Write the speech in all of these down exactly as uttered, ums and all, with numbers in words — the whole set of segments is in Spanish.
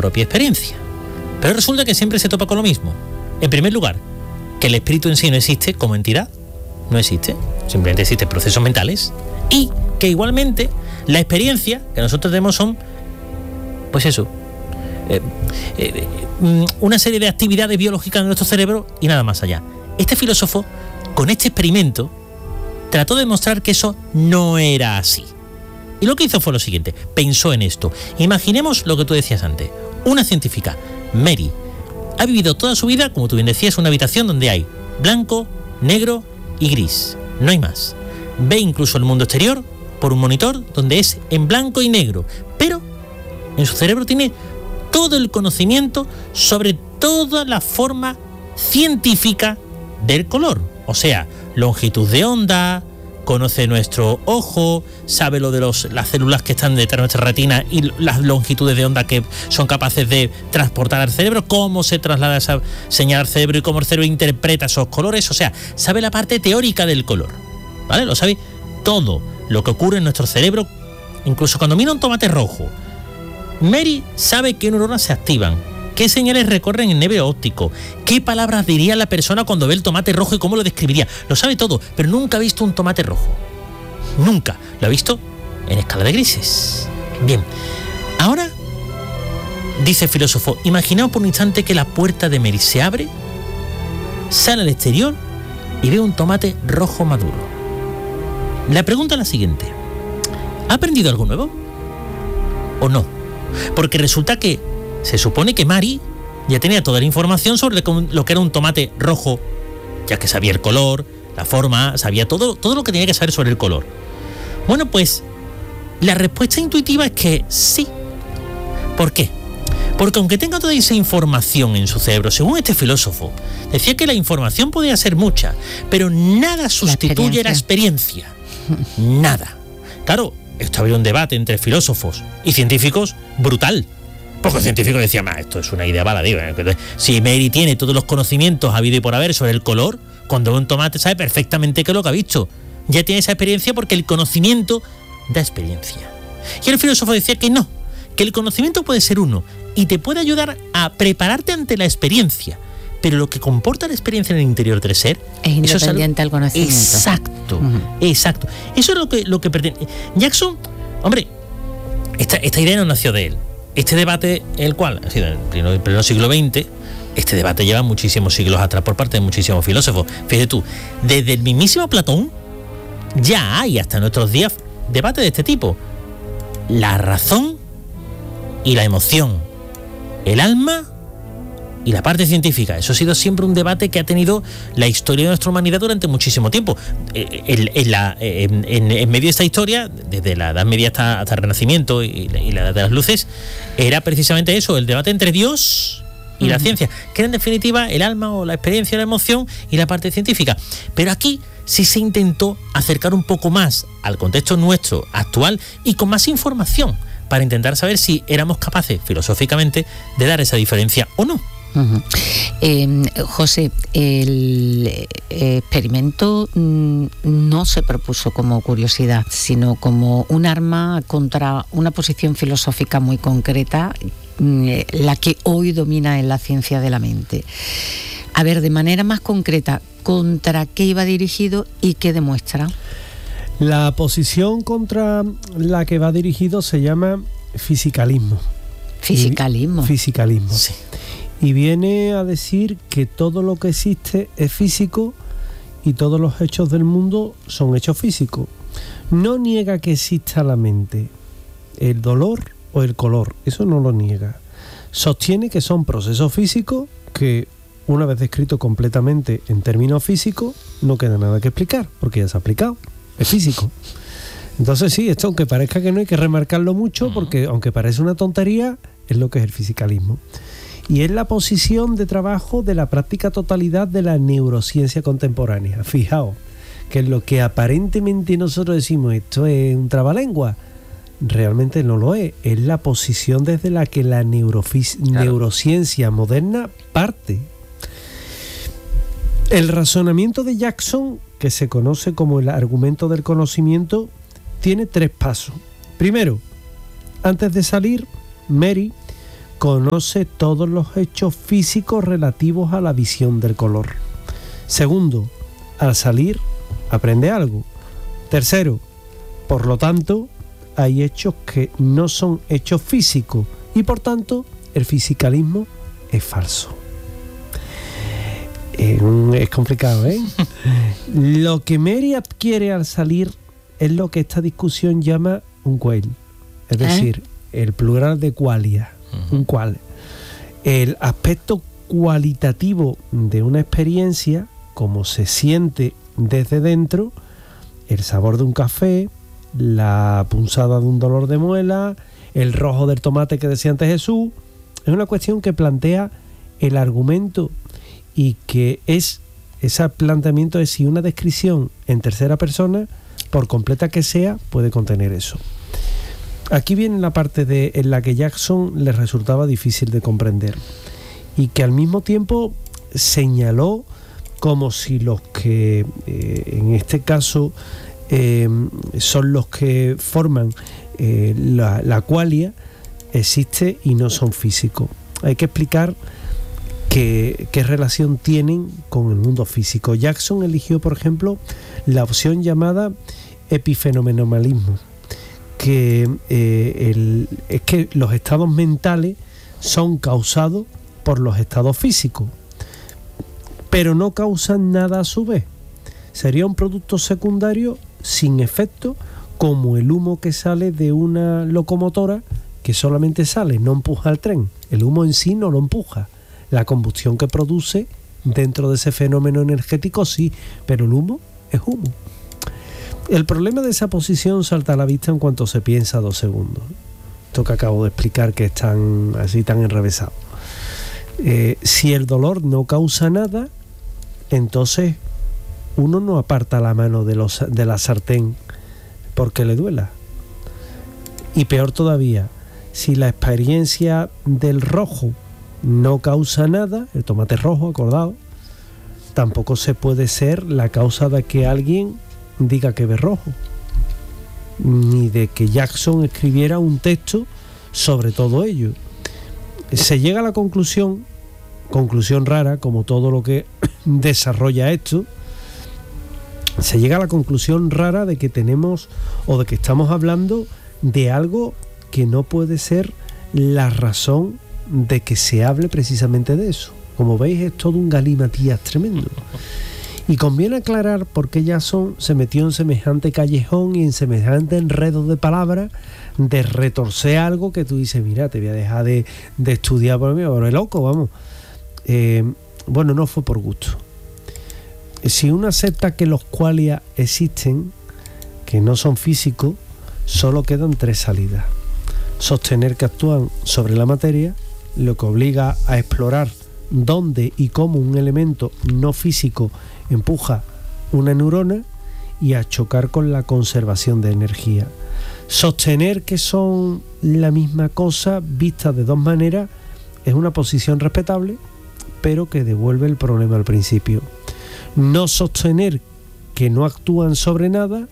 propia experiencia. Pero resulta que siempre se topa con lo mismo. En primer lugar, que el espíritu en sí no existe como entidad, no existe, simplemente existen procesos mentales, y que igualmente la experiencia que nosotros tenemos son, pues eso, eh, eh, una serie de actividades biológicas de nuestro cerebro y nada más allá. Este filósofo, con este experimento, trató de demostrar que eso no era así. Y lo que hizo fue lo siguiente, pensó en esto. Imaginemos lo que tú decías antes, una científica, Mary, ha vivido toda su vida, como tú bien decías, en una habitación donde hay blanco, negro y gris, no hay más. Ve incluso el mundo exterior por un monitor donde es en blanco y negro, pero en su cerebro tiene todo el conocimiento sobre toda la forma científica del color, o sea, longitud de onda, conoce nuestro ojo, sabe lo de los, las células que están detrás de nuestra retina y las longitudes de onda que son capaces de transportar al cerebro, cómo se traslada esa señal al cerebro y cómo el cerebro interpreta esos colores, o sea, sabe la parte teórica del color, ¿vale? Lo sabe todo lo que ocurre en nuestro cerebro, incluso cuando mira un tomate rojo. Mary sabe qué neuronas se activan, qué señales recorren el nervio óptico, qué palabras diría la persona cuando ve el tomate rojo y cómo lo describiría. Lo sabe todo, pero nunca ha visto un tomate rojo. Nunca. Lo ha visto en escala de grises. Bien. Ahora, dice el filósofo, imaginamos por un instante que la puerta de Mary se abre, sale al exterior y ve un tomate rojo maduro. La pregunta es la siguiente. ¿Ha aprendido algo nuevo? ¿O no? Porque resulta que se supone que Mary ya tenía toda la información sobre lo que era un tomate rojo, ya que sabía el color, la forma, sabía todo, todo lo que tenía que saber sobre el color. Bueno, pues la respuesta intuitiva es que sí. ¿Por qué? Porque aunque tenga toda esa información en su cerebro, según este filósofo, decía que la información podía ser mucha, pero nada sustituye la experiencia. La experiencia. Nada. Claro, esto había un debate entre filósofos y científicos brutal. Porque el científico decía, esto es una idea baladí. Si Mary tiene todos los conocimientos habido y por haber sobre el color, cuando ve un tomate sabe perfectamente qué es lo que ha visto. Ya tiene esa experiencia porque el conocimiento da experiencia. Y el filósofo decía que no, que el conocimiento puede ser uno y te puede ayudar a prepararte ante la experiencia. Pero lo que comporta la experiencia en el interior del ser es independiente al conocimiento. Exacto, uh-huh. exacto. Eso es lo que, lo que pretende. Jackson, hombre, esta, esta idea no nació de él. Este debate, el cual ha sido en el pleno, pleno siglo veinte, este debate lleva muchísimos siglos atrás por parte de muchísimos filósofos. Fíjate tú, desde el mismísimo Platón ya hay hasta nuestros días debate de este tipo. La razón y la emoción, el alma y la parte científica. Eso ha sido siempre un debate que ha tenido la historia de nuestra humanidad durante muchísimo tiempo. En, en, la, en, en medio de esta historia, desde la Edad Media hasta, hasta el Renacimiento y la, y la Edad de las Luces, era precisamente eso, el debate entre Dios y uh-huh. la ciencia, que era en definitiva el alma o la experiencia, la emoción y la parte científica. Pero aquí sí se intentó acercar un poco más al contexto nuestro actual y con más información para intentar saber si éramos capaces filosóficamente de dar esa diferencia o no. Uh-huh. Eh, José, el experimento no se propuso como curiosidad, sino como un arma contra una posición filosófica muy concreta, la que hoy domina en la ciencia de la mente. A ver, de manera más concreta, ¿contra qué iba dirigido y qué demuestra? La posición contra la que va dirigido se llama fisicalismo. Fisicalismo. Y, fisicalismo. Sí. Y viene a decir que todo lo que existe es físico y todos los hechos del mundo son hechos físicos. No niega que exista la mente, el dolor o el color, eso no lo niega. Sostiene que son procesos físicos que, una vez descrito completamente en términos físicos, no queda nada que explicar, porque ya se ha explicado, es físico. Entonces sí, esto aunque parezca que no hay que remarcarlo mucho, porque aunque parece una tontería, es lo que es el fisicalismo. Y es la posición de trabajo de la práctica totalidad de la neurociencia contemporánea. Fijaos, que es lo que aparentemente nosotros decimos, esto es un trabalengua, realmente no lo es. Es la posición desde la que la neurofis- claro. neurociencia moderna parte. El razonamiento de Jackson, que se conoce como el argumento del conocimiento, tiene tres pasos. Primero, antes de salir, Mary conoce todos los hechos físicos relativos a la visión del color. Segundo, al salir, aprende algo. Tercero, por lo tanto, hay hechos que no son hechos físicos y por tanto el fisicalismo es falso. Eh, es complicado, ¿eh? Lo que Mary adquiere al salir es lo que esta discusión llama un quale, es decir, ¿Eh? el plural de qualia, uh-huh. un quale. El aspecto cualitativo de una experiencia, como se siente desde dentro, el sabor de un café, la punzada de un dolor de muela, el rojo del tomate que decía antes Jesús, es una cuestión que plantea el argumento y que es, ese planteamiento es si una descripción en tercera persona, por completa que sea, puede contener eso. Aquí viene la parte de, en la que Jackson le resultaba difícil de comprender y que al mismo tiempo señaló como si los que eh, en este caso eh, son los que forman eh, la, la qualia existe y no son físicos. Hay que explicar qué, qué relación tienen con el mundo físico. Jackson eligió, por ejemplo, la opción llamada epifenomenalismo, que eh, el, es que los estados mentales son causados por los estados físicos, pero no causan nada a su vez. Sería un producto secundario sin efecto, como el humo que sale de una locomotora que solamente sale, no empuja al tren. El humo en sí no lo empuja. La combustión que produce dentro de ese fenómeno energético sí, pero el humo es humo. El problema de esa posición salta a la vista en cuanto se piensa dos segundos. Esto que acabo de explicar, que es tan, así tan enrevesado. Eh, si el dolor no causa nada, entonces uno no aparta la mano de, los, de la sartén porque le duela. Y peor todavía, si la experiencia del rojo no causa nada, el tomate rojo, acordado, tampoco se puede ser la causa de que alguien diga que ve rojo, ni de que Jackson escribiera un texto sobre todo ello. Se llega a la conclusión, conclusión rara, como todo lo que desarrolla esto, se llega a la conclusión rara de que tenemos o de que estamos hablando de algo que no puede ser la razón de que se hable precisamente de eso. Como veis, es todo un galimatías tremendo. Y conviene aclarar por qué Jackson se metió en semejante callejón y en semejante enredo de palabras, de retorcer algo que tú dices, mira, te voy a dejar de, de estudiar por mí, pero es loco, vamos. Eh, bueno, no fue por gusto. Si uno acepta que los qualia existen, que no son físicos, solo quedan tres salidas. Sostener que actúan sobre la materia, lo que obliga a explorar dónde y cómo un elemento no físico empuja una neurona, y a chocar con la conservación de energía. Sostener que son la misma cosa vista de dos maneras es una posición respetable, pero que devuelve el problema al principio. No sostener que no actúan sobre nada,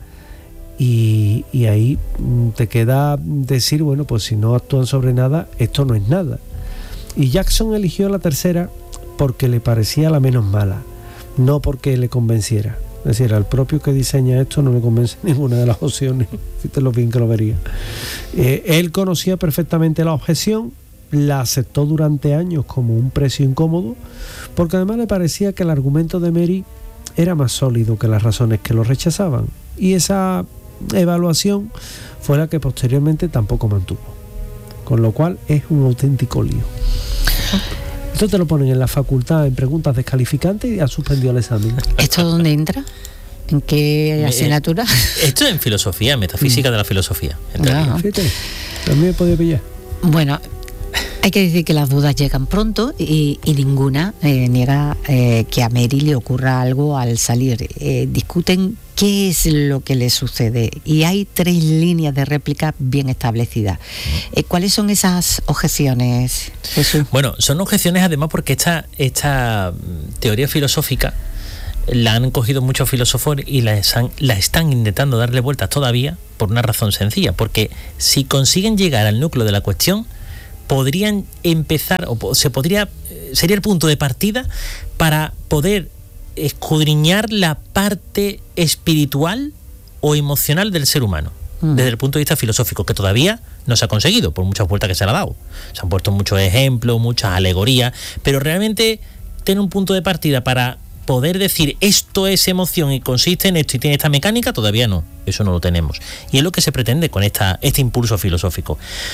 y, y ahí te queda decir, bueno, pues si no actúan sobre nada, esto no es nada. Y Jackson eligió la tercera porque le parecía la menos mala, no porque le convenciera. Es decir, al propio que diseña esto no le convence ninguna de las opciones. Fíjate lo bien que lo vería. Eh, él conocía perfectamente la objeción, la aceptó durante años como un precio incómodo, porque además le parecía que el argumento de Mary era más sólido que las razones que lo rechazaban. Y esa evaluación fue la que posteriormente tampoco mantuvo. Con lo cual es un auténtico lío. Esto te lo ponen en la facultad en preguntas descalificantes y ha suspendido el examen. ¿Esto dónde entra? ¿En qué asignatura? Esto es en filosofía, metafísica de la filosofía. No. Fíjate, también me podía pillar. Bueno, hay que decir que las dudas llegan pronto y, y ninguna eh, niega eh, que a Mary le ocurra algo al salir. Eh, discuten qué es lo que le sucede y hay tres líneas de réplica bien establecidas. Eh, ¿Cuáles son esas objeciones, Jesús? Bueno, son objeciones además porque esta, esta teoría filosófica la han cogido muchos filósofos y la, han, la están intentando darle vueltas todavía por una razón sencilla, porque si consiguen llegar al núcleo de la cuestión, podrían empezar, o se podría, sería el punto de partida para poder escudriñar la parte espiritual o emocional del ser humano, mm. desde el punto de vista filosófico, que todavía no se ha conseguido, por muchas vueltas que se le ha dado. Se han puesto muchos ejemplos, muchas alegorías, pero realmente tener un punto de partida para poder decir esto es emoción y consiste en esto y tiene esta mecánica, todavía no, eso no lo tenemos. Y es lo que se pretende con esta, este impulso filosófico.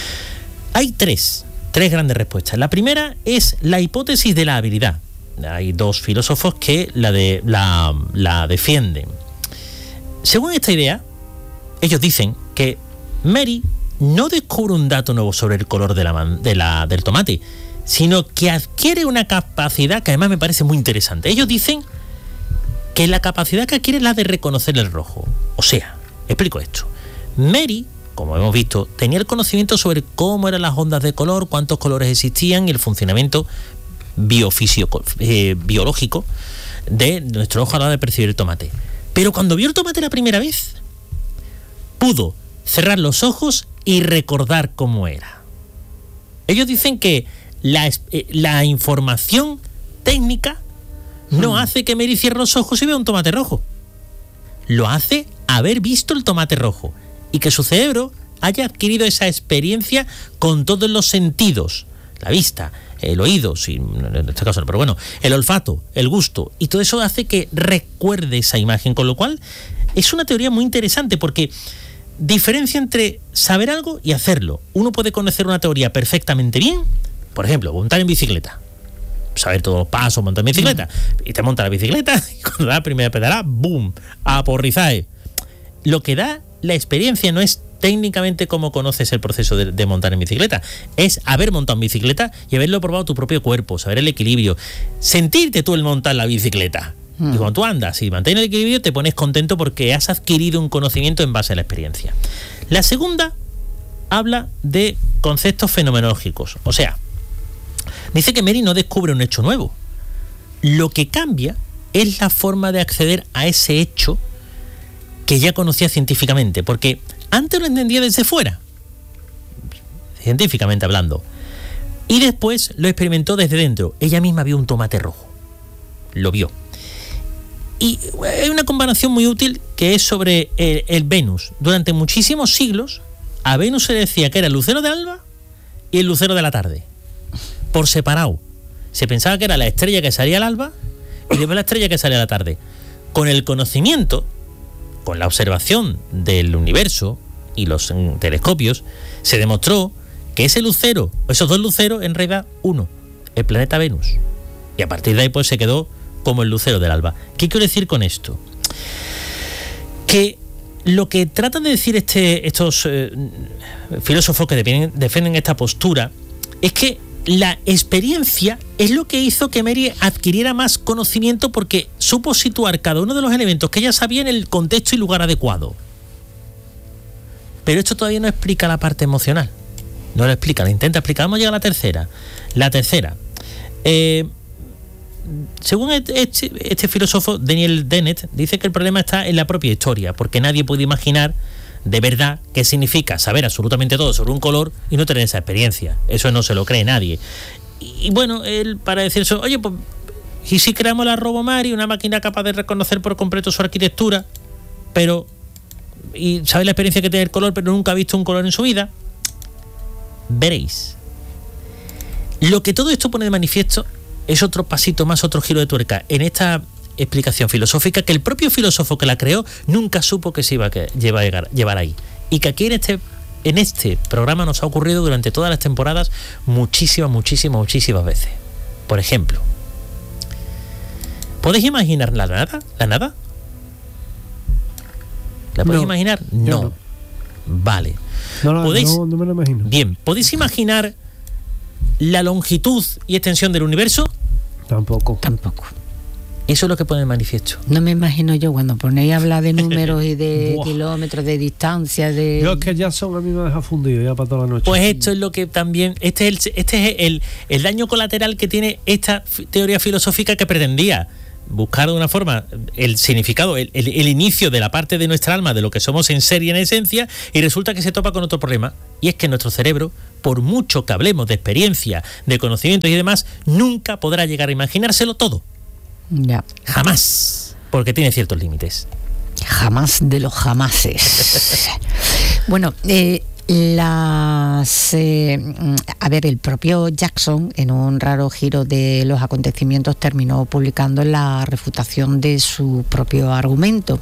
Hay tres, tres grandes respuestas. La primera es la hipótesis de la habilidad. Hay dos filósofos que la, de, la, la defienden. Según esta idea, ellos dicen que Mary no descubre un dato nuevo sobre el color de la, de la, del tomate, sino que adquiere una capacidad que además me parece muy interesante. Ellos dicen que la capacidad que adquiere es la de reconocer el rojo. O sea, explico esto. Mary, como hemos visto, tenía el conocimiento sobre cómo eran las ondas de color, cuántos colores existían y el funcionamiento biofísico, eh, biológico de nuestro ojo a la hora de percibir el tomate. Pero cuando vio el tomate la primera vez, pudo cerrar los ojos y recordar cómo era. Ellos dicen que la, eh, la información técnica no hmm. hace que Mary cierre los ojos y vea un tomate rojo. Lo hace haber visto el tomate rojo y que su cerebro haya adquirido esa experiencia con todos los sentidos, la vista, el oído, sí, en este caso no, pero bueno, el olfato, el gusto, y todo eso hace que recuerde esa imagen, con lo cual es una teoría muy interesante porque diferencia entre saber algo y hacerlo. Uno puede conocer una teoría perfectamente bien, por ejemplo, montar en bicicleta, saber todos los pasos, montar en bicicleta, y te monta la bicicleta y cuando da la primera pedalada, ¡boom!, a porrizae. Lo que da la experiencia no es técnicamente cómo conoces el proceso de, de montar en bicicleta, es haber montado en bicicleta y haberlo probado tu propio cuerpo, saber el equilibrio, sentirte tú el montar la bicicleta. Mm. Y cuando tú andas y mantienes el equilibrio, te pones contento porque has adquirido un conocimiento en base a la experiencia. La segunda habla de conceptos fenomenológicos, o sea, dice que Mary no descubre un hecho nuevo. Lo que cambia es la forma de acceder a ese hecho que ya conocía científicamente, porque antes lo entendía desde fuera, científicamente hablando, y después lo experimentó desde dentro. Ella misma vio un tomate rojo, lo vio. Y hay una comparación muy útil que es sobre el, el Venus. Durante muchísimos siglos a Venus se decía que era el lucero de alba y el lucero de la tarde, por separado. Se pensaba que era la estrella que salía al alba y después la estrella que salía a la tarde. Con el conocimiento, con la observación del universo y los mm, telescopios, se demostró que ese lucero, esos dos luceros, en realidad uno, el planeta Venus. Y a partir de ahí pues se quedó como el lucero del alba. ¿Qué quiero decir con esto? Que lo que tratan de decir este, estos eh, filósofos que defienden, defienden esta postura es que la experiencia es lo que hizo que Mary adquiriera más conocimiento porque supo situar cada uno de los elementos que ella sabía en el contexto y lugar adecuado. Pero esto todavía no explica la parte emocional. No lo explica, la intenta explicar. Vamos a llegar a la tercera. La tercera. Eh, según este, este filósofo, Daniel Dennett, dice que el problema está en la propia historia, porque nadie puede imaginar de verdad qué significa saber absolutamente todo sobre un color y no tener esa experiencia. Eso no se lo cree nadie. Y, y bueno, él para decir eso, oye, pues, ¿y si creamos la RoboMary, una máquina capaz de reconocer por completo su arquitectura, pero y sabe la experiencia que tiene el color, pero nunca ha visto un color en su vida? Veréis. Lo que todo esto pone de manifiesto es otro pasito más, otro giro de tuerca en esta explicación filosófica, que el propio filósofo que la creó nunca supo que se iba a llevar, llevar ahí, y que aquí en este, en este programa nos ha ocurrido durante todas las temporadas muchísimas, muchísimas, muchísimas veces. Por ejemplo, ¿podéis imaginar la nada? ¿La nada? ¿La podéis no, imaginar? No. no. Vale. No, no, ¿Podéis? No, no me lo imagino. Bien, ¿podéis imaginar la longitud y extensión del universo? Tampoco. Tampoco. Eso es lo que pone en manifiesto. No me imagino yo cuando ponéis a hablar de números y de kilómetros, de distancia, de... Yo es que ya son, a mí me deja fundido ya para toda la noche. Pues esto es lo que también... Este es el, este es el, el daño colateral que tiene esta teoría filosófica que pretendía buscar de una forma el significado, el, el, el inicio de la parte de nuestra alma, de lo que somos en ser y en esencia, y resulta que se topa con otro problema, y es que nuestro cerebro, por mucho que hablemos de experiencia, de conocimientos y demás, nunca podrá llegar a imaginárselo todo. Ya. Jamás, porque tiene ciertos límites. Jamás de los jamases. Bueno, eh, las eh, a ver, el propio Jackson, en un raro giro de los acontecimientos, terminó publicando la refutación de su propio argumento.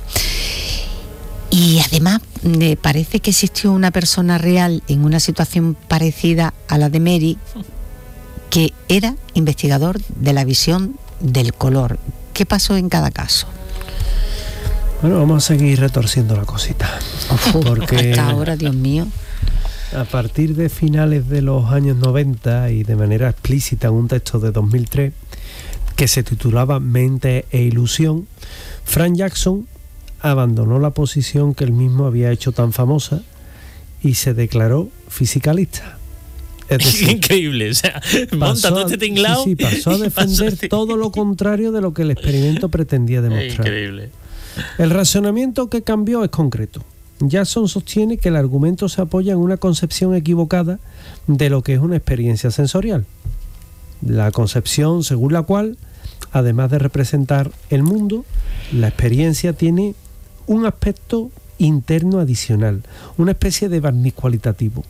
Y además me parece que existió una persona real en una situación parecida a la de Mary, que era investigador de la visión del color. ¿Qué pasó en cada caso? Bueno, vamos a seguir retorciendo la cosita. Uf, porque hasta ahora, Dios mío. A partir de finales de los años noventa y de manera explícita en un texto de dos mil tres que se titulaba Mente e Ilusión, Frank Jackson abandonó la posición que él mismo había hecho tan famosa y se declaró fisicalista. Es decir, increíble, o sea, montando este tinglao. Sí, sí, pasó a defender pasó todo lo contrario de lo que el experimento pretendía demostrar. Increíble. El razonamiento que cambió es concreto. Jackson sostiene que el argumento se apoya en una concepción equivocada de lo que es una experiencia sensorial. La concepción según la cual, además de representar el mundo, la experiencia tiene un aspecto interno adicional, una especie de barniz cualitativo.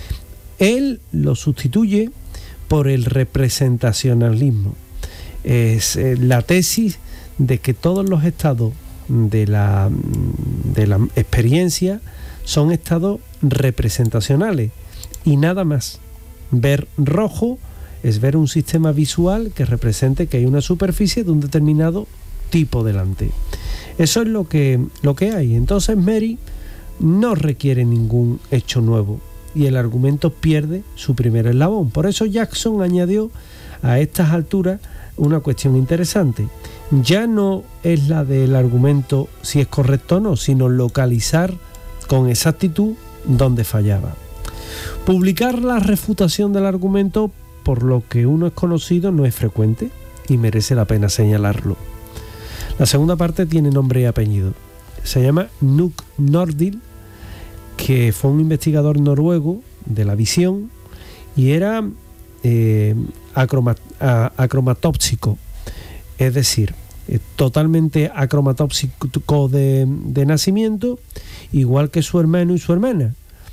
Él lo sustituye por el representacionalismo. Es eh, la tesis de que todos los estados de la, de la experiencia son estados representacionales y nada más. Ver rojo es ver un sistema visual que represente que hay una superficie de un determinado tipo delante. Eso es lo que, lo que hay. Entonces Mary no requiere ningún hecho nuevo y el argumento pierde su primer eslabón. Por eso Jackson añadió a estas alturas una cuestión interesante. Ya no es la del argumento si es correcto o no, sino localizar con exactitud dónde fallaba. Publicar la refutación del argumento, por lo que uno es conocido, no es frecuente y merece la pena señalarlo. La segunda parte tiene nombre y apellido. Se llama Knut Nordil, que fue un investigador noruego de la visión y era eh, acromat- a- acromatópsico, es decir, eh, totalmente acromatópsico de, de nacimiento, igual que su hermano y su hermana.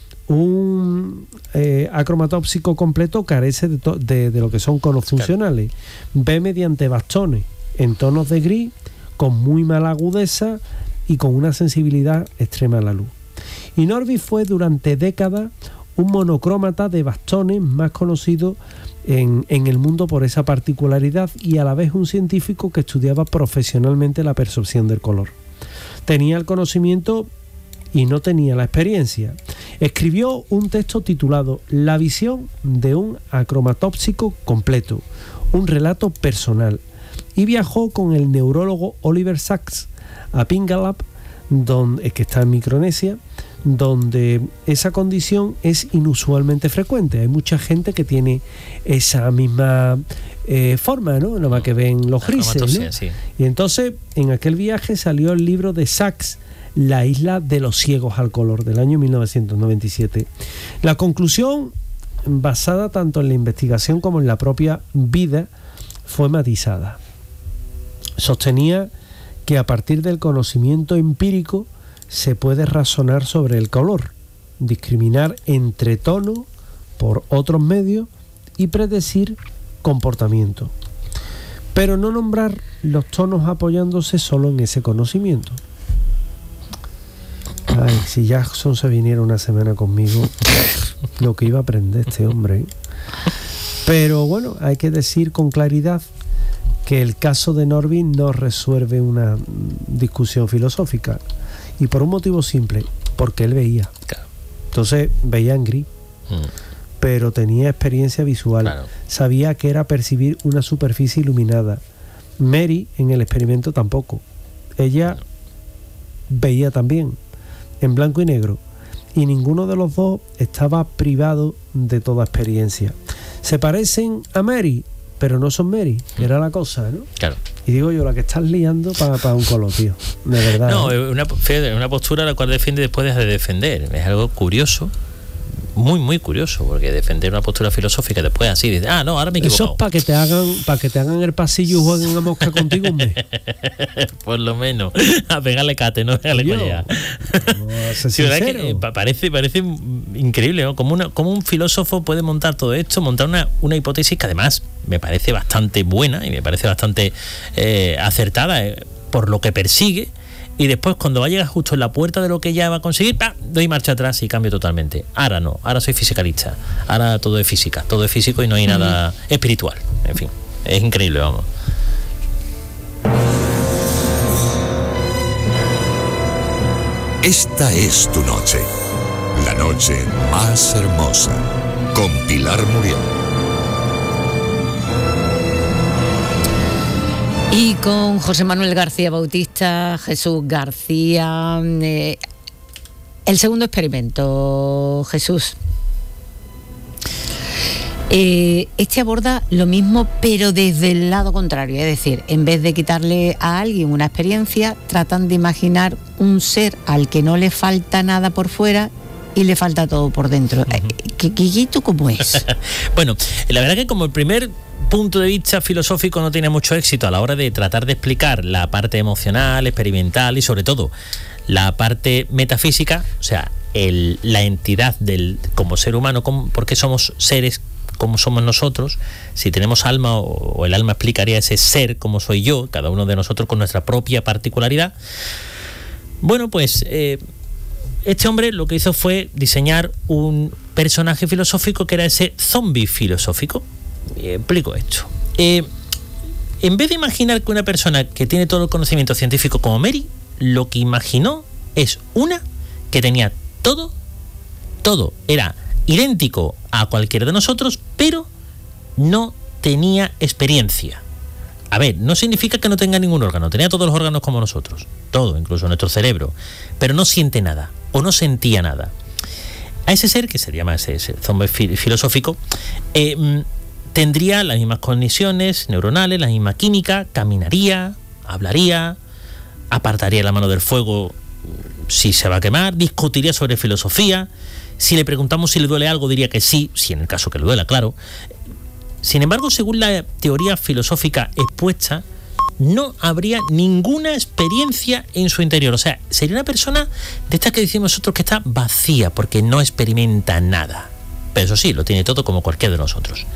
Un eh, acromatópsico completo carece de, to- de, de lo que son conos funcionales. Ve mediante bastones en tonos de gris, con muy mala agudeza y con una sensibilidad extrema a la luz. Y Norby fue durante décadas un monocrómata de bastones más conocido en, en el mundo por esa particularidad y a la vez un científico que estudiaba profesionalmente la percepción del color. Tenía el conocimiento y no tenía la experiencia. Escribió un texto titulado La visión de un acromatópsico completo, un relato personal, y viajó con el neurólogo Oliver Sacks a Pingalap, donde, que está en Micronesia, donde esa condición es inusualmente frecuente. Hay mucha gente que tiene esa misma eh, forma, ¿no? Nada más que ven los grises, ¿no? Sí. Y entonces, en aquel viaje salió el libro de Sacks, La isla de los ciegos al color, del año mil novecientos noventa y siete. La conclusión, basada tanto en la investigación como en la propia vida, fue matizada. Sostenía que a partir del conocimiento empírico se puede razonar sobre el color, discriminar entre tonos por otros medios y predecir comportamiento, pero no nombrar los tonos apoyándose solo en ese conocimiento. Ay, si Jackson se viniera una semana conmigo, lo que iba a aprender este hombre. Pero bueno, hay que decir con claridad que el caso de Norby no resuelve una discusión filosófica, y por un motivo simple, porque él veía. Claro. Entonces veía en gris, mm. pero tenía experiencia visual, claro. Sabía que era percibir una superficie iluminada. Mary en el experimento tampoco. Ella claro. veía también en blanco y negro, y ninguno de los dos estaba privado de toda experiencia. Se parecen a Mary, pero no son Mary, que era la cosa, ¿no? Claro. Y digo yo, la que estás liando para pa un colo, tío. De verdad. No, ¿eh? una, una postura la cual defiende después de defender. Es algo curioso. Muy, muy curioso, porque defender una postura filosófica después así, dice, ah, no, ahora me he equivocado. Eso es para que te hagan, para que te hagan el pasillo y jueguen a mosca contigo, hombre. Por lo menos, a pegarle cate, no pegarle collar. Sí, verdad que eh, parece, parece increíble, ¿no? Como, una, como un filósofo puede montar todo esto, montar una, una hipótesis que además me parece bastante buena y me parece bastante eh, acertada eh, por lo que persigue. Y después, cuando va a llegar justo en la puerta de lo que ya va a conseguir, ¡pam!, doy marcha atrás y cambio totalmente. Ahora no, ahora soy fisicalista. Ahora todo es física, todo es físico y no hay nada espiritual. En fin, es increíble, vamos. Esta es tu noche. La noche más hermosa. Con Pilar Muriel. Y con José Manuel García Bautista, Jesús García. Eh, el segundo experimento, Jesús. Eh, este aborda lo mismo, pero desde el lado contrario. Es decir, en vez de quitarle a alguien una experiencia, tratan de imaginar un ser al que no le falta nada por fuera y le falta todo por dentro. Uh-huh. ¿Y tú cómo es? Bueno, la verdad que como el primer punto de vista filosófico no tiene mucho éxito a la hora de tratar de explicar la parte emocional, experimental y sobre todo la parte metafísica, o sea, el, la entidad del como ser humano, como, porque somos seres como somos nosotros, si tenemos alma o, o el alma explicaría ese ser como soy yo, cada uno de nosotros con nuestra propia particularidad. Bueno, pues eh, este hombre lo que hizo fue diseñar un personaje filosófico que era ese zombie filosófico. Eh, explico esto. Eh, en vez de imaginar que una persona que tiene todo el conocimiento científico como Mary, lo que imaginó es una que tenía todo, todo, era idéntico a cualquiera de nosotros, pero no tenía experiencia. A ver, no significa que no tenga ningún órgano, tenía todos los órganos como nosotros, todo, incluso nuestro cerebro, pero no siente nada, o no sentía nada. A ese ser, que se llama ese, ese zombie filosófico, eh, tendría las mismas conexiones neuronales, la misma química, caminaría, hablaría, apartaría la mano del fuego si se va a quemar, discutiría sobre filosofía. Si le preguntamos si le duele algo, diría que sí, si en el caso que le duela, claro. Sin embargo, según la teoría filosófica expuesta, no habría ninguna experiencia en su interior. O sea, sería una persona de estas que decimos nosotros que está vacía, porque no experimenta nada. Pero eso sí, lo tiene todo como cualquiera de nosotros.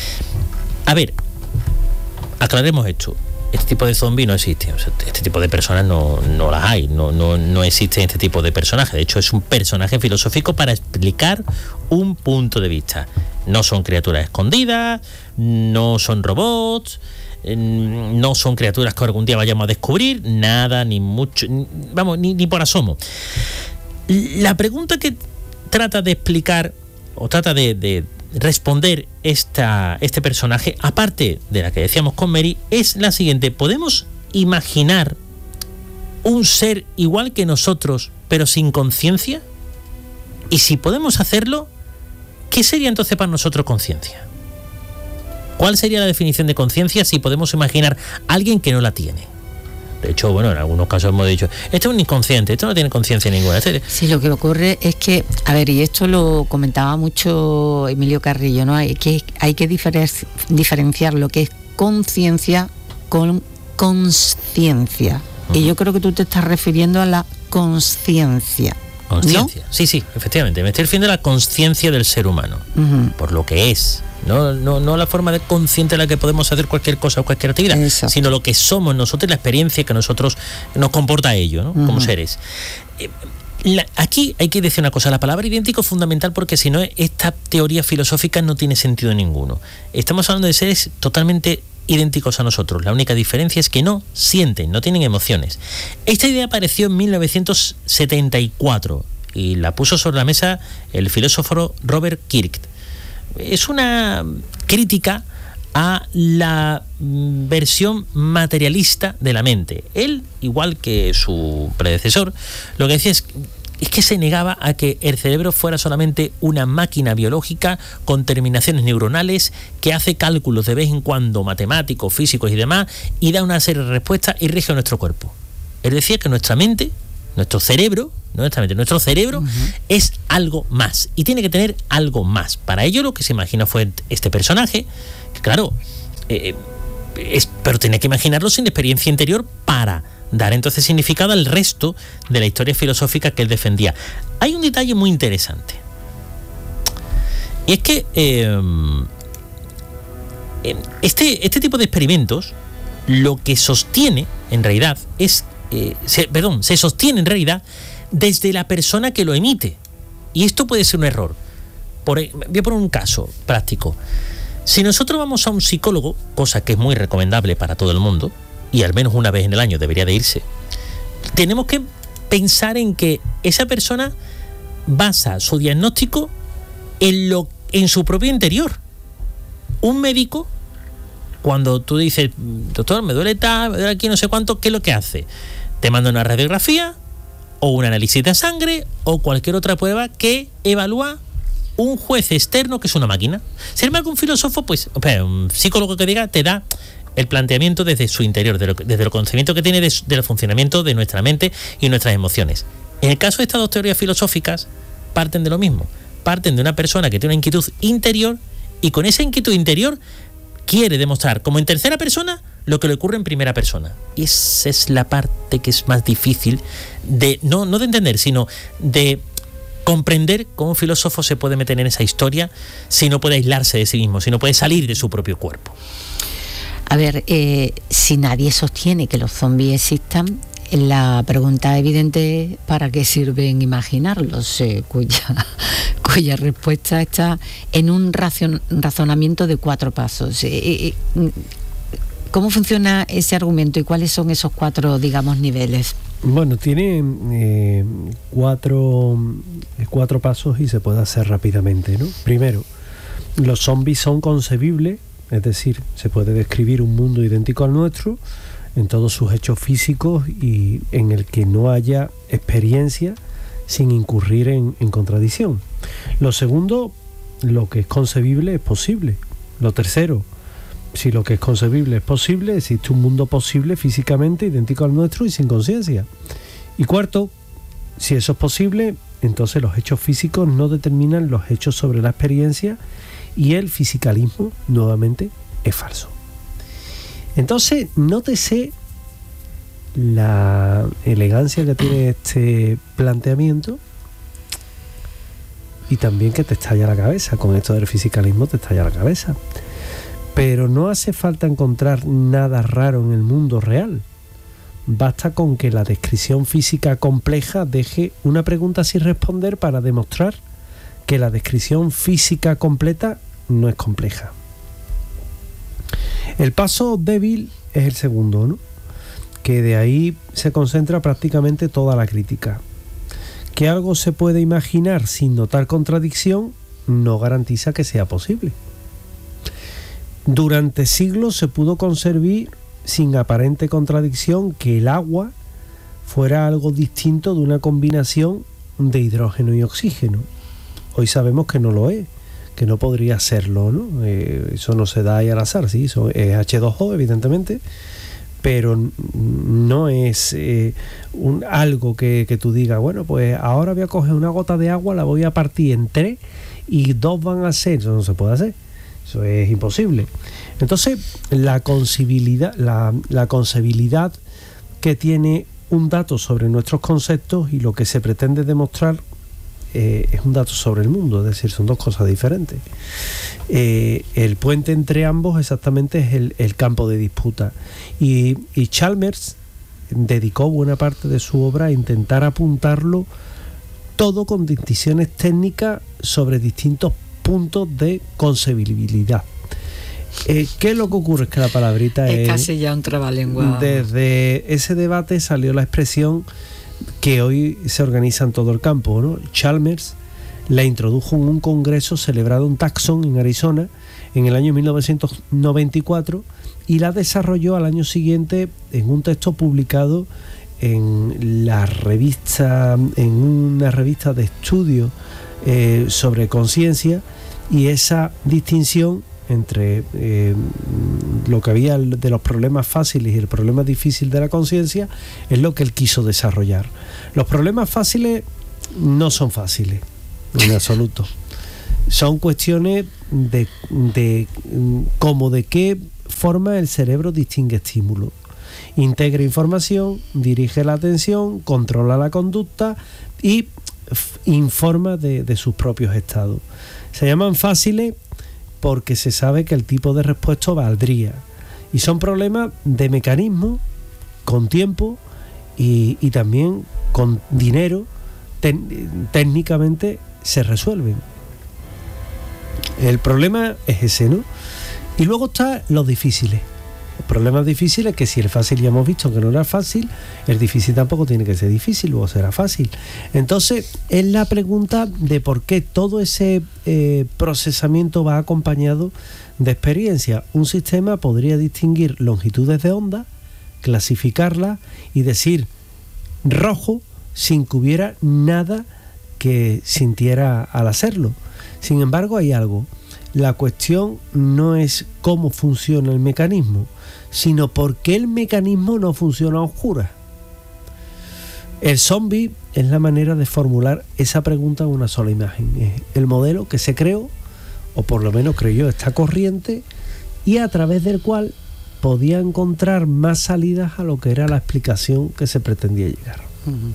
A ver, aclaremos esto. Este tipo de zombie no existe. O sea, este tipo de personas no, no las hay. No, no, no existe este tipo de personaje. De hecho, es un personaje filosófico para explicar un punto de vista. No son criaturas escondidas, no son robots, no son criaturas que algún día vayamos a descubrir, nada, ni mucho, ni, vamos, ni, ni por asomo. La pregunta que trata de explicar o trata de, de responder esta, este personaje, aparte de la que decíamos con Mary, es la siguiente: ¿podemos imaginar un ser igual que nosotros pero sin conciencia? Y si podemos hacerlo, ¿qué sería entonces para nosotros conciencia? ¿Cuál sería la definición de conciencia si podemos imaginar a alguien que no la tiene? De hecho, bueno, en algunos casos hemos dicho, esto es un inconsciente, esto no tiene conciencia ninguna. Este... Sí, lo que ocurre es que, a ver, y esto lo comentaba mucho Emilio Carrillo, ¿no? Hay que, hay que diferer- diferenciar lo que es conciencia con consciencia. Uh-huh. Y yo creo que tú te estás refiriendo a la consciencia. Consciencia, ¿no? Sí, sí, efectivamente. Me estoy refiriendo a la consciencia del ser humano, uh-huh. por lo que es. No, no, no la forma de consciente en la que podemos hacer cualquier cosa o cualquier actividad, exacto, sino lo que somos nosotros, la experiencia que nosotros nos comporta a ello, ¿no? Uh-huh. Como seres. Eh, la, aquí hay que decir una cosa, la palabra idéntico es fundamental porque si no, esta teoría filosófica no tiene sentido ninguno. Estamos hablando de seres totalmente idénticos a nosotros. La única diferencia es que no sienten, no tienen emociones. Esta idea apareció en mil novecientos setenta y cuatro y la puso sobre la mesa el filósofo Robert Kirk. Es una crítica a la versión materialista de la mente. Él, igual que su predecesor, lo que decía es es que se negaba a que el cerebro fuera solamente una máquina biológica con terminaciones neuronales que hace cálculos de vez en cuando matemáticos, físicos y demás y da una serie de respuestas y rige nuestro cuerpo. Él decía que nuestra mente, nuestro cerebro, no nuestra mente, nuestro cerebro uh-huh. es algo más y tiene que tener algo más. Para ello lo que se imagina fue este personaje, que claro, eh, es, pero tenía que imaginarlo sin experiencia interior para dar entonces significado al resto de la historia filosófica que él defendía. Hay un detalle muy interesante. Y es que eh, este, este tipo de experimentos lo que sostiene en realidad es, eh, se, perdón, se sostiene en realidad desde la persona que lo emite. Y esto puede ser un error. Por, voy a poner un caso práctico. Si nosotros vamos a un psicólogo, cosa que es muy recomendable para todo el mundo, y al menos una vez en el año debería de irse, tenemos que pensar en que esa persona basa su diagnóstico en, lo, en su propio interior. Un médico, cuando tú dices, doctor, me duele tal, me duele aquí, no sé cuánto, ¿qué es lo que hace? Te manda una radiografía o un análisis de sangre o cualquier otra prueba que evalúa un juez externo que es una máquina. Sin embargo, un filósofo, pues, un psicólogo que diga, te da el planteamiento desde su interior, de lo, desde el conocimiento que tiene de, del funcionamiento de nuestra mente y nuestras emociones. En el caso de estas dos teorías filosóficas, parten de lo mismo. Parten de una persona que tiene una inquietud interior y con esa inquietud interior quiere demostrar como en tercera persona lo que le ocurre en primera persona. Y esa es la parte que es más difícil de, no, no de entender, sino de comprender cómo un filósofo se puede meter en esa historia si no puede aislarse de sí mismo, si no puede salir de su propio cuerpo. A ver, eh, si nadie sostiene que los zombies existan, la pregunta evidente es ¿para qué sirven imaginarlos? Eh, cuya, cuya respuesta está en un racion, razonamiento de cuatro pasos. Eh, eh, ¿Cómo funciona ese argumento y cuáles son esos cuatro, digamos, niveles? Bueno, tiene eh, cuatro, cuatro pasos y se puede hacer rápidamente, ¿no? Primero, los zombies son concebibles. Es decir, se puede describir un mundo idéntico al nuestro en todos sus hechos físicos y en el que no haya experiencia sin incurrir en, en contradicción. Lo segundo, lo que es concebible es posible. Lo tercero, si lo que es concebible es posible, existe un mundo posible físicamente idéntico al nuestro y sin conciencia. Y cuarto, si eso es posible, entonces los hechos físicos no determinan los hechos sobre la experiencia y el fisicalismo, nuevamente, es falso. Entonces, nótese la elegancia que tiene este planteamiento y también que te estalla la cabeza. Con esto del fisicalismo te estalla la cabeza. Pero no hace falta encontrar nada raro en el mundo real. Basta con que la descripción física compleja deje una pregunta sin responder para demostrar que la descripción física completa no es compleja. El paso débil es el segundo, ¿no? Que de ahí se concentra prácticamente toda la crítica. Que algo se puede imaginar sin notar contradicción no garantiza que sea posible. Durante siglos se pudo concebir sin aparente contradicción que el agua fuera algo distinto de una combinación de hidrógeno y oxígeno. Hoy sabemos que no lo es, que no podría serlo, ¿no? Eh, eso no se da ahí al azar, sí, eso es hache dos o, evidentemente, pero no es eh, un, algo que, que tú digas, bueno, pues ahora voy a coger una gota de agua, la voy a partir en tres y dos van a ser, eso no se puede hacer, eso es imposible. Entonces, la concebilidad, la, la concebilidad que tiene un dato sobre nuestros conceptos y lo que se pretende demostrar Eh, es un dato sobre el mundo, es decir, son dos cosas diferentes. Eh, el puente entre ambos exactamente es el, el campo de disputa. Y, y Chalmers dedicó buena parte de su obra a intentar apuntarlo todo con distinciones técnicas sobre distintos puntos de concebibilidad. Eh, ¿Qué es lo que ocurre? Es que la palabrita es... Es casi ya un trabalengua. Desde ese debate salió la expresión que hoy se organiza en todo el campo, ¿no? Chalmers la introdujo en un congreso celebrado en Tucson, en Arizona, en el año mil novecientos noventa y cuatro y la desarrolló al año siguiente en un texto publicado en la revista, en una revista de estudio eh, sobre conciencia, y esa distinción entre eh, lo que había de los problemas fáciles y el problema difícil de la conciencia es lo que él quiso desarrollar. Los problemas fáciles no son fáciles, en absoluto. Son cuestiones de, de cómo de qué forma el cerebro distingue estímulos. Integra información, dirige la atención, controla la conducta y f- informa de, de sus propios estados. Se llaman fáciles porque se sabe que el tipo de respuesta valdría. Y son problemas de mecanismo, con tiempo y, y también con dinero, ten, técnicamente se resuelven. El problema es ese, ¿no? Y luego están los difíciles. Los problemas difíciles, que si el fácil ya hemos visto que no era fácil, el difícil tampoco tiene que ser difícil, luego será fácil. Entonces, es la pregunta de por qué todo ese eh, procesamiento va acompañado de experiencia. Un sistema podría distinguir longitudes de onda, clasificarlas y decir rojo sin que hubiera nada que sintiera al hacerlo. Sin embargo, hay algo. La cuestión no es cómo funciona el mecanismo, sino por qué el mecanismo no funciona a oscuras. El zombie es la manera de formular esa pregunta en una sola imagen. Es el modelo que se creó, o por lo menos creyó esta corriente, y a través del cual podía encontrar más salidas a lo que era la explicación que se pretendía llegar.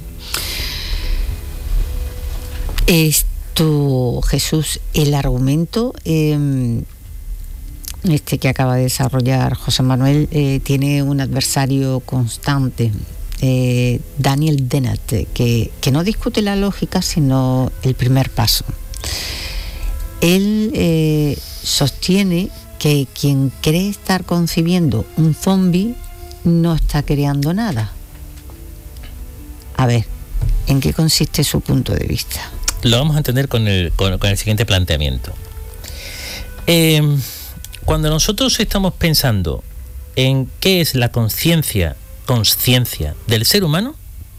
Esto, Jesús, el argumento eh, este que acaba de desarrollar José Manuel eh, tiene un adversario constante, eh, Daniel Dennett, que, que no discute la lógica sino el primer paso. Él eh, sostiene que quien cree estar concibiendo un zombie no está creando nada. A ver, ¿en qué consiste su punto de vista? Lo vamos a entender con el, con, con el siguiente planteamiento. Eh, cuando nosotros estamos pensando en qué es la conciencia, conciencia del ser humano,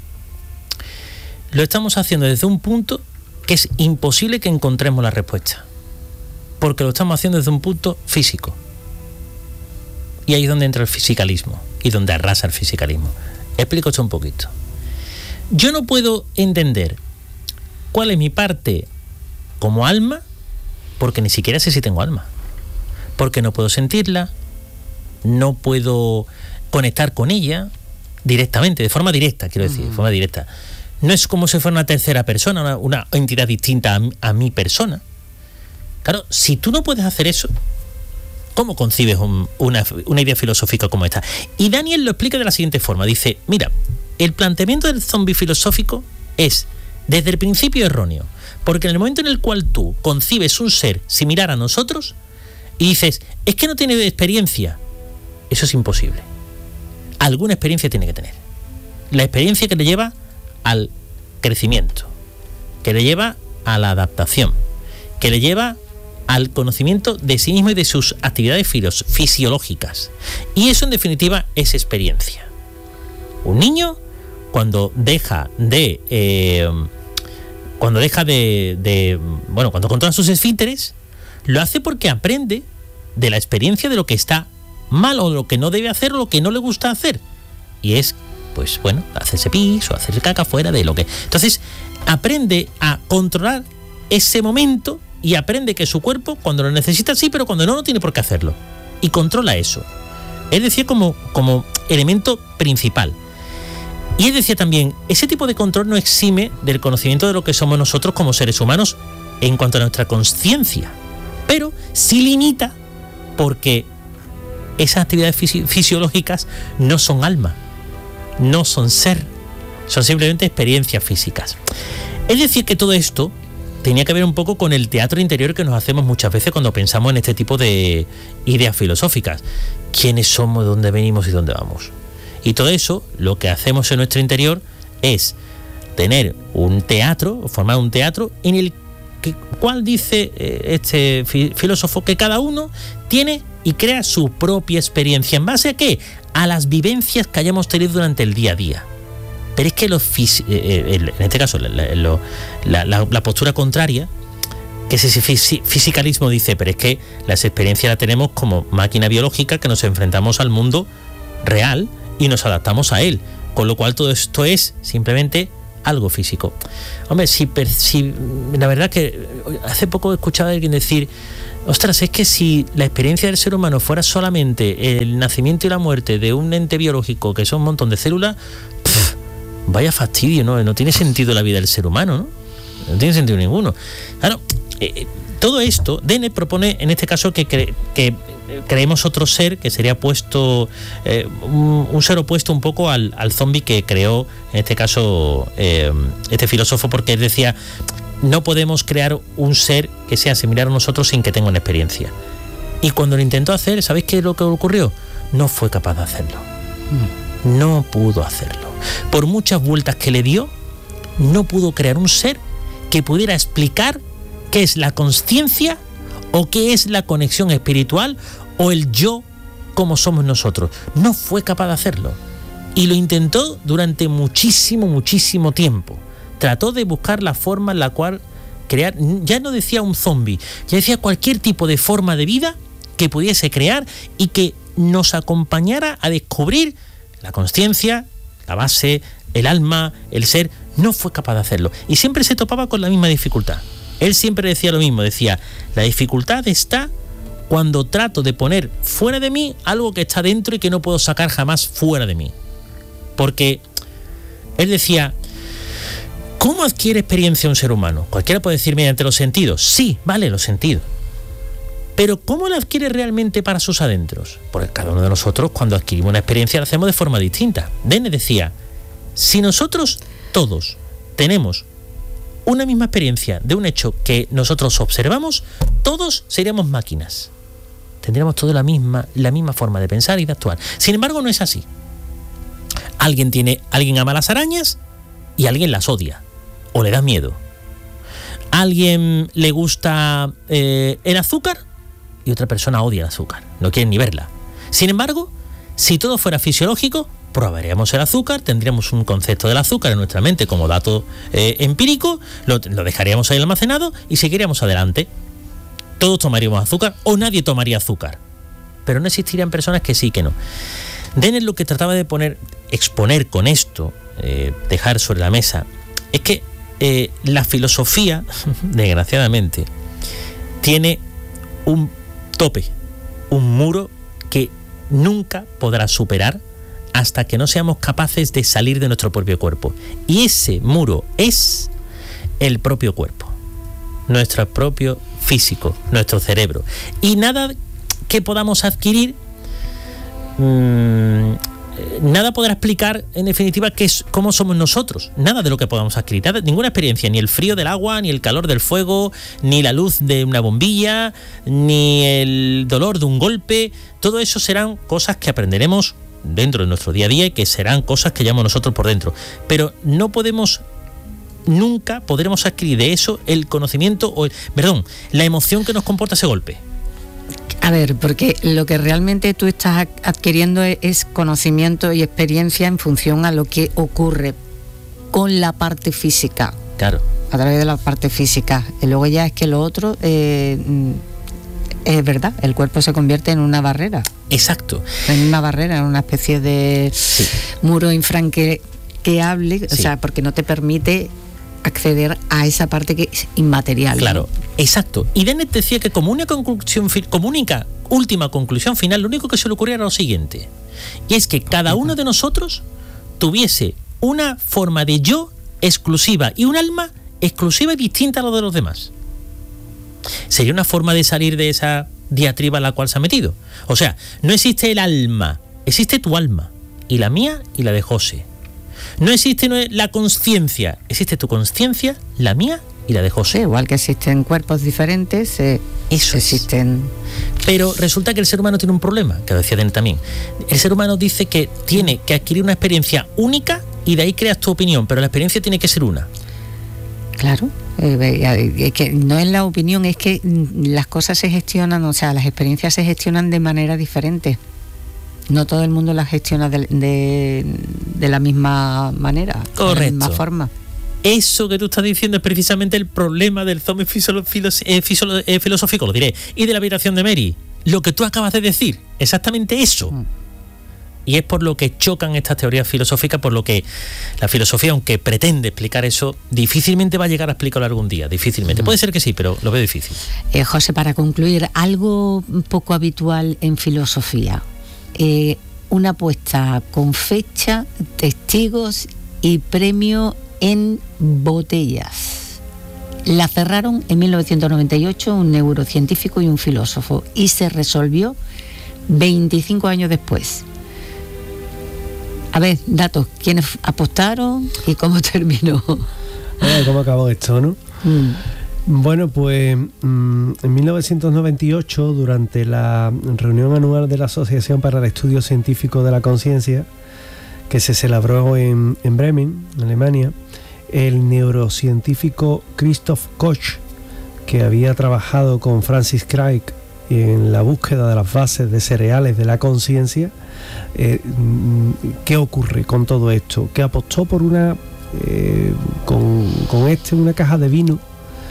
lo estamos haciendo desde un punto que es imposible que encontremos la respuesta, porque lo estamos haciendo desde un punto físico. Y ahí es donde entra el fisicalismo y donde arrasa el fisicalismo. Explico esto un poquito. Yo no puedo entender cuál es mi parte como alma, porque ni siquiera sé si tengo alma, porque no puedo sentirla, no puedo conectar con ella directamente, de forma directa, quiero decir, de forma directa. No es como si fuera una tercera persona, una, una entidad distinta a, a mi persona. Claro, si tú no puedes hacer eso, ¿cómo concibes un, una, una idea filosófica como esta? Y Daniel lo explica de la siguiente forma. Dice, mira, el planteamiento del zombie filosófico es desde el principio erróneo, porque en el momento en el cual tú concibes un ser similar a nosotros y dices, es que no tiene experiencia, eso es imposible. Alguna experiencia tiene que tener. La experiencia que le lleva al crecimiento, que le lleva a la adaptación, que le lleva al conocimiento de sí mismo y de sus actividades fisiológicas. Y eso en definitiva es experiencia. Un niño cuando deja de eh, cuando deja de, de bueno, cuando controla sus esfínteres, lo hace porque aprende de la experiencia de lo que está mal o lo que no debe hacer o lo que no le gusta hacer. Y es, pues bueno, hacerse pis o hacerse caca fuera de lo que... Entonces, aprende a controlar ese momento y aprende que su cuerpo, cuando lo necesita, sí, pero cuando no, no tiene por qué hacerlo. Y controla eso. Es decir, como, como elemento principal. Y él decía también, ese tipo de control no exime del conocimiento de lo que somos nosotros como seres humanos en cuanto a nuestra conciencia, pero sí limita porque esas actividades fisi- fisiológicas no son alma, no son ser, son simplemente experiencias físicas. Es decir, que todo esto tenía que ver un poco con el teatro interior que nos hacemos muchas veces cuando pensamos en este tipo de ideas filosóficas. ¿Quiénes somos, de dónde venimos y dónde vamos? Y todo eso, lo que hacemos en nuestro interior es tener un teatro, formar un teatro en el que, cual dice eh, este fi- filósofo que cada uno tiene y crea su propia experiencia. ¿En base a qué? A las vivencias que hayamos tenido durante el día a día. Pero es que los fisi- eh, en este caso la, la, la, la, la postura contraria, que ese fisi- fisicalismo dice, pero es que las experiencias las tenemos como máquina biológica que nos enfrentamos al mundo real y nos adaptamos a él, con lo cual todo esto es simplemente algo físico. Hombre, si, si la verdad que hace poco he escuchado a alguien decir, ostras, es que si la experiencia del ser humano fuera solamente el nacimiento y la muerte de un ente biológico que son un montón de células, pff, vaya fastidio, ¿no? No tiene sentido la vida del ser humano, ¿no? No tiene sentido ninguno. Claro, eh, todo esto, Dennett propone en este caso que, cre- que creemos otro ser que sería puesto, eh, un, un ser opuesto un poco al, al zombie que creó, en este caso, eh, este filósofo, porque él decía, no podemos crear un ser que sea similar a nosotros sin que tenga una experiencia. Y cuando lo intentó hacer, ¿sabéis qué es lo que ocurrió? No fue capaz de hacerlo. No pudo hacerlo. Por muchas vueltas que le dio, no pudo crear un ser que pudiera explicar qué es la consciencia o qué es la conexión espiritual o el yo como somos nosotros. No fue capaz de hacerlo. Y lo intentó durante muchísimo, muchísimo tiempo. Trató de buscar la forma en la cual crear, ya no decía un zombie, ya decía cualquier tipo de forma de vida que pudiese crear y que nos acompañara a descubrir la consciencia, la base, el alma, el ser. No fue capaz de hacerlo. Y siempre se topaba con la misma dificultad. Él siempre decía lo mismo, decía, la dificultad está cuando trato de poner fuera de mí algo que está dentro y que no puedo sacar jamás fuera de mí. Porque él decía, ¿cómo adquiere experiencia un ser humano? Cualquiera puede decir mediante los sentidos. Sí, vale, los sentidos. Pero ¿cómo la adquiere realmente para sus adentros? Porque cada uno de nosotros, cuando adquirimos una experiencia, la hacemos de forma distinta. Dennett decía, si nosotros todos tenemos una misma experiencia de un hecho que nosotros observamos, todos seríamos máquinas. Tendríamos toda la misma, la misma forma de pensar y de actuar. Sin embargo, no es así. Alguien tiene, alguien ama las arañas y alguien las odia o le da miedo. Alguien le gusta eh, el azúcar y otra persona odia el azúcar, no quiere ni verla. Sin embargo, si todo fuera fisiológico, probaríamos el azúcar, tendríamos un concepto del azúcar en nuestra mente como dato eh, empírico, lo, lo dejaríamos ahí almacenado y seguiríamos adelante. Todos tomaríamos azúcar o nadie tomaría azúcar. Pero no existirían personas que sí, que no. Dennett lo que trataba de poner, exponer con esto, eh, dejar sobre la mesa, es que eh, la filosofía, desgraciadamente, tiene un tope, un muro que nunca podrá superar hasta que no seamos capaces de salir de nuestro propio cuerpo. Y ese muro es el propio cuerpo, nuestro propio físico, nuestro cerebro. Y nada que podamos adquirir, mmm, nada podrá explicar en definitiva qué es, cómo somos nosotros. Nada de lo que podamos adquirir, nada, ninguna experiencia, ni el frío del agua, ni el calor del fuego, ni la luz de una bombilla, ni el dolor de un golpe. Todo eso serán cosas que aprenderemos dentro de nuestro día a día y que serán cosas que llamamos nosotros por dentro. Pero no podemos, nunca podremos adquirir de eso el conocimiento o el, perdón, la emoción que nos comporta ese golpe. A ver, porque lo que realmente tú estás adquiriendo es conocimiento y experiencia en función a lo que ocurre con la parte física. Claro. A través de la parte física. Y luego ya es que lo otro, eh, es verdad, el cuerpo se convierte en una barrera. Exacto. En una barrera, en una especie de sí. muro infranqueable, sí. O sea, porque no te permite acceder a esa parte que es inmaterial. Claro, ¿no? Exacto. Y Dennett decía que como única conclusión, como única última conclusión final, lo único que se le ocurría era lo siguiente, y es que cada uno de nosotros tuviese una forma de yo exclusiva y un alma exclusiva y distinta a lo de los demás. Sería una forma de salir de esa diatriba en la cual se ha metido. O sea, no existe el alma, existe tu alma, y la mía y la de José. No existe la consciencia, existe tu consciencia, la mía y la de José. Sí, igual que existen cuerpos diferentes, eh, eso existen. Es. Pero resulta que el ser humano tiene un problema, que lo decía Dennett también. El ser humano dice que tiene que adquirir una experiencia única y de ahí creas tu opinión, pero la experiencia tiene que ser una. Claro, eh, eh, que no es la opinión, es que las cosas se gestionan, o sea, las experiencias se gestionan de manera diferente. No todo el mundo la gestiona de, de, de la misma manera, Correcto. de la misma forma. Eso que tú estás diciendo es precisamente el problema del zombie fisolo, filos, eh, fisolo, eh, filosófico, lo diré, y de la habitación de Mary. Lo que tú acabas de decir, exactamente eso. Mm. Y es por lo que chocan estas teorías filosóficas, por lo que la filosofía, aunque pretende explicar eso, difícilmente va a llegar a explicarlo algún día, difícilmente. Mm. Puede ser que sí, pero lo veo difícil. Eh, José, para concluir, algo poco habitual en filosofía, eh, una apuesta con fecha, testigos y premio en botellas. La cerraron en mil novecientos noventa y ocho un neurocientífico y un filósofo, y se resolvió veinticinco años después. A ver, datos, ¿quiénes apostaron y cómo terminó? Eh, ¿Cómo acabó esto, no? Mm. Bueno, pues mm, en mil novecientos noventa y ocho, durante la reunión anual de la Asociación para el Estudio Científico de la Conciencia, que se celebró en, en Bremen, Alemania, el neurocientífico Christoph Koch, que había trabajado con Francis Crick en la búsqueda de las bases de cereales de la conciencia, eh, ¿qué ocurre con todo esto? Que apostó por una eh, con, con este una caja de vino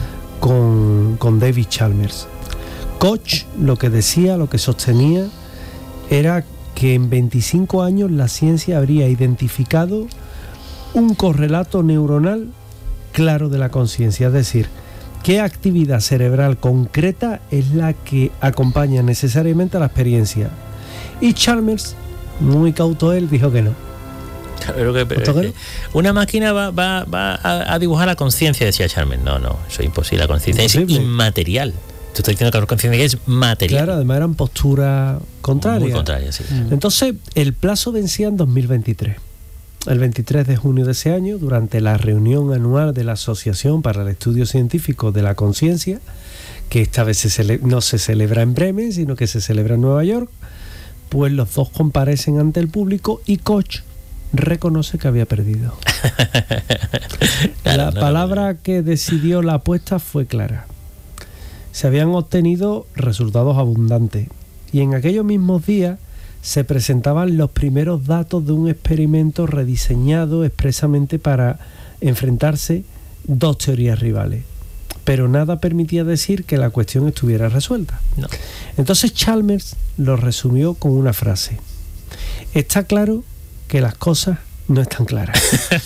con, con David Chalmers. Koch lo que decía, lo que sostenía, era que en veinticinco años la ciencia habría identificado un correlato neuronal claro de la conciencia, es decir, qué actividad cerebral concreta es la que acompaña necesariamente a la experiencia. Y Chalmers, muy cauto él, dijo que no. Pero que, pero que una máquina va, va, va a, a dibujar la conciencia, decía Chalmers. No, no, eso es imposible. La conciencia es inmaterial. Tú estás diciendo que la conciencia es material. Claro, además eran posturas contrarias. Muy contrarias, sí. Mm. Entonces, el plazo vencía en dos mil veintitrés. El veintitrés de junio de ese año, durante la reunión anual de la Asociación para el Estudio Científico de la Conciencia, que esta vez se cele- no se celebra en Bremen, sino que se celebra en Nueva York, pues los dos comparecen ante el público y Koch reconoce que había perdido. Claro, la no, palabra no, no. que decidió la apuesta fue clara. Se habían obtenido resultados abundantes y en aquellos mismos días se presentaban los primeros datos de un experimento rediseñado expresamente para enfrentarse dos teorías rivales. Pero nada permitía decir que la cuestión estuviera resuelta. No. Entonces Chalmers lo resumió con una frase. Está claro que las cosas no están claras.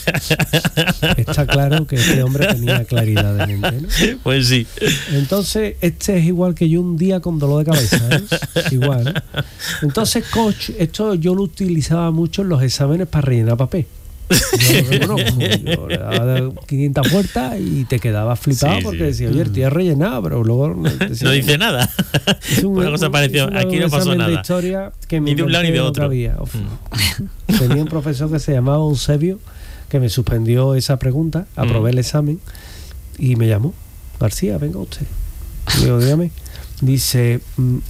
Está claro que este hombre tenía claridad de mente, ¿no? Pues sí. Entonces, este es igual que yo un día con dolor de cabeza, ¿eh? Igual, ¿eh? Entonces, Koch, esto yo lo utilizaba mucho en los exámenes para rellenar papel. Yo, bueno, yo le daba quinientas vueltas y te quedabas flipado sí, porque sí. decía, oye, el tío es rellenado, pero luego no, decía, no dice nada. Es un, una cosa pareció, aquí no pasó nada. De historia que ni de un lado ni de otro. Mm. Tenía un profesor que se llamaba Eusebio que me suspendió esa pregunta, aprobé mm. el examen y me llamó. García, venga usted. Y digo, dígame. Dice,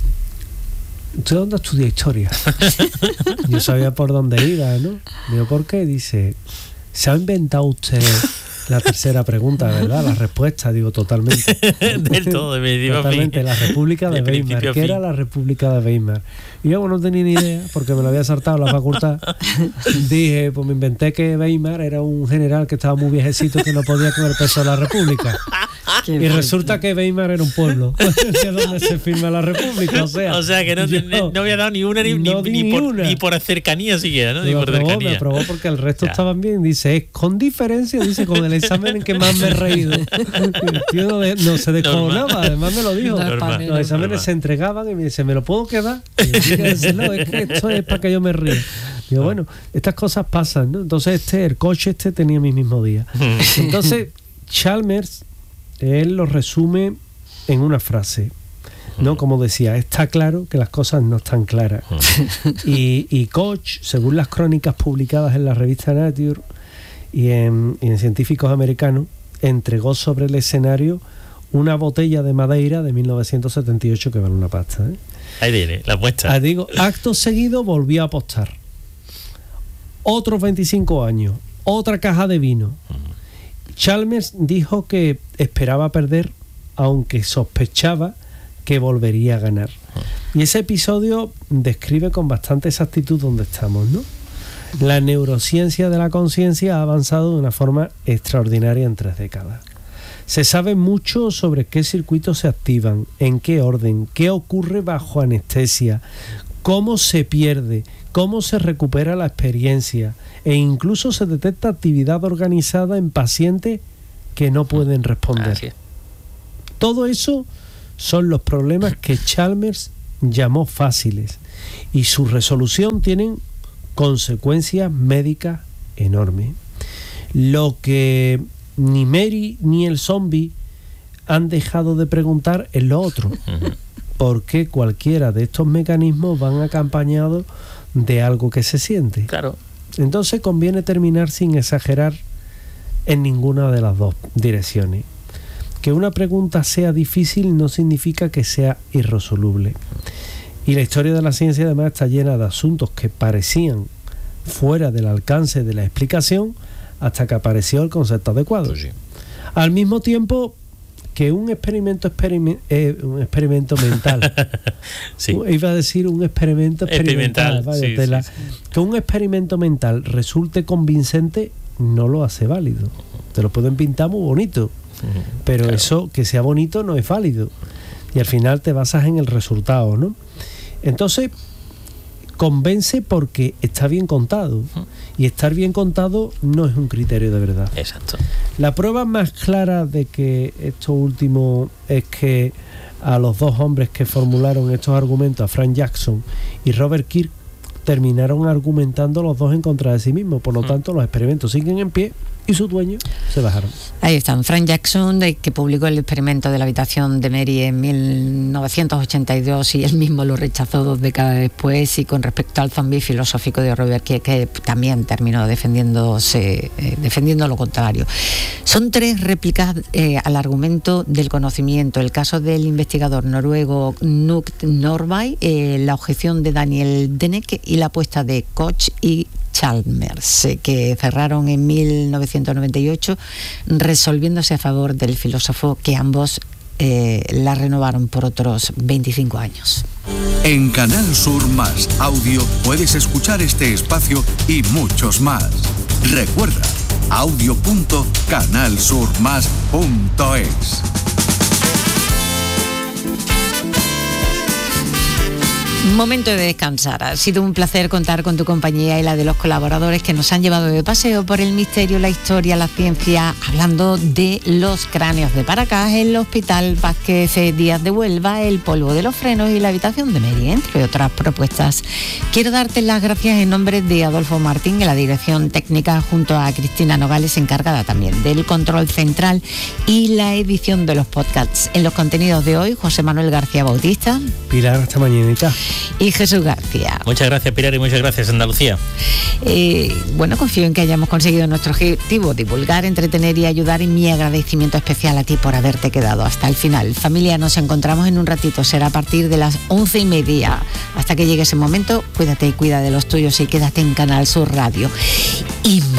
¿usted dónde estudia historia? Yo sabía por dónde iba, ¿no? Digo, ¿por qué? Dice, ¿se ha inventado usted la tercera pregunta, verdad? La respuesta, digo, totalmente. Del todo, de medio Totalmente, fin. La República de, de Weimar. ¿Qué era la República de Weimar? Y yo, bueno, no tenía ni idea, porque me lo había saltado en la facultad. Dije, pues me inventé que Weimar era un general que estaba muy viejecito que no podía con el peso de la República. Y resulta que Weimar era un pueblo de donde se firma la República, o sea, o sea que no, yo, no había dado ni una ni, no ni, ni, ni, por, una. ni por cercanía siquiera, ¿no? Ni por aprobó, cercanía. Me aprobó porque el resto ya. Estaban bien. Dice, es con diferencia, dice, con el examen en que más me he reído. El tío no, de, no se descojonaba, además me lo dijo. Normal, los exámenes normal. Se entregaban y me dice, ¿me lo puedo quedar? Y yo dije, no, es que esto es para que yo me ría. Digo, bueno, estas cosas pasan, ¿no? Entonces este, el coche este tenía mi mismo día. Entonces, Chalmers, él lo resume en una frase, ¿no? Como decía, está claro que las cosas no están claras. y, y Koch, según las crónicas publicadas en la revista Nature y en, y en Científicos Americanos, entregó sobre el escenario una botella de Madeira de mil novecientos setenta y ocho que vale una pasta, ¿eh? Ahí viene, la apuesta. Ah, digo, acto seguido volvió a apostar. Otros veinticinco años, otra caja de vino. Chalmers dijo que esperaba perder, aunque sospechaba que volvería a ganar. Y ese episodio describe con bastante exactitud dónde estamos, ¿no? La neurociencia de la conciencia ha avanzado de una forma extraordinaria en tres décadas. Se sabe mucho sobre qué circuitos se activan, en qué orden, qué ocurre bajo anestesia, cómo se pierde, cómo se recupera la experiencia, e incluso se detecta actividad organizada en pacientes que no pueden responder. Así es. Todo eso son los problemas que Chalmers llamó fáciles, y su resolución tienen consecuencias médicas enormes. Lo que ni Mary ni el zombie han dejado de preguntar es lo otro. ¿Por qué cualquiera de estos mecanismos van acompañados de algo que se siente? Claro. Entonces conviene terminar sin exagerar en ninguna de las dos direcciones. Que una pregunta sea difícil no significa que sea irresoluble. Y la historia de la ciencia además está llena de asuntos que parecían fuera del alcance de la explicación hasta que apareció el concepto adecuado. Pues sí. Al mismo tiempo que un experimento experime- eh, un experimento mental Sí. iba a decir un experimento experimental, Experimental, vaya sí, tela. sí, sí. Que un experimento mental resulte convincente no lo hace válido. Te lo pueden pintar muy bonito, pero Claro. eso que sea bonito no es válido, y al final te basas en el resultado, ¿no? Entonces convence porque está bien contado, y estar bien contado no es un criterio de verdad. Exacto. La prueba más clara de que esto último es que a los dos hombres que formularon estos argumentos, a Frank Jackson y Robert Kirk, terminaron argumentando los dos en contra de sí mismos. Por lo tanto, los experimentos siguen en pie y sus dueños se bajaron. Ahí están, Frank Jackson, de, que publicó el experimento de la habitación de Mary en mil novecientos ochenta y dos, y él mismo lo rechazó dos décadas después. Y con respecto al zombie filosófico de Robert Kirk, que también terminó defendiéndose, eh, defendiendo lo contrario. Son tres réplicas eh, al argumento del conocimiento: el caso del investigador noruego Knut Norvay, eh, la objeción de Daniel Dennett y la apuesta de Koch y Chalmers, eh, que cerraron en mil novecientos noventa y ocho, resolviéndose a favor del filósofo, que ambos eh, la renovaron por otros veinticinco años. En Canal Sur Más Audio puedes escuchar este espacio y muchos más. Recuerda, audio punto canal sur más punto es. Momento de descansar. Ha sido un placer contar con tu compañía y la de los colaboradores que nos han llevado de paseo por el misterio, la historia, la ciencia, hablando de los cráneos de Paracas, el Hospital Vázquez Díaz de Huelva, el polvo de los frenos y la habitación de Mary, entre otras propuestas. Quiero darte las gracias en nombre de Adolfo Martín, en la dirección técnica, junto a Cristina Nogales, encargada también del control central y la edición de los podcasts. En los contenidos de hoy, José Manuel García Bautista. Pilar, hasta mañanita. Y Jesús García. Muchas gracias, Pilar, y muchas gracias, Andalucía. Eh, bueno, confío en que hayamos conseguido nuestro objetivo: divulgar, entretener y ayudar, y mi agradecimiento especial a ti por haberte quedado hasta el final. Familia, nos encontramos en un ratito, será a partir de las once y media. Hasta que llegue ese momento, cuídate y cuida de los tuyos y quédate en Canal Sur Radio. Y